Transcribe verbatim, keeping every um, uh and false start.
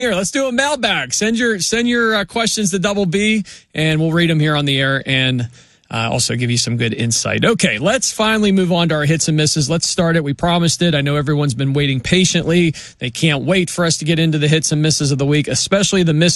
Here, let's do a mailbag. Send your send your uh, questions to Double B, and we'll read them here on the air and uh, also give you some good insight. Okay, let's finally move on to our hits and misses. Let's start it. We promised it. I know everyone's been waiting patiently. They can't wait for us to get into the hits and misses of the week, especially the misses.